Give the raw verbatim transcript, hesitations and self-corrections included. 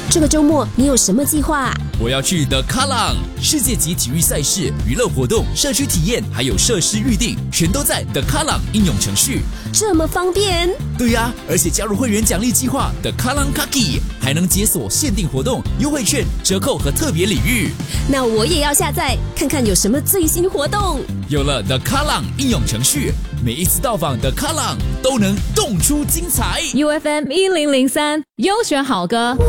这个周末你有什么计划？ 我要去 The Kallang 世界级体育赛事、娱乐活动、社区体验，还有设施预定，全都在 The Kallang 应用程序。 这么方便？ 对呀、啊，而且加入会员奖励计划 The Kallang Kaki， 还能解锁限定活动、优惠券、折扣和特别礼遇。 那我也要下载看看有什么最新活动。 有了 The Kallang 应用程序，每一次到访 The Kallang 都能动出精彩。 U F M 一零零三优选好歌。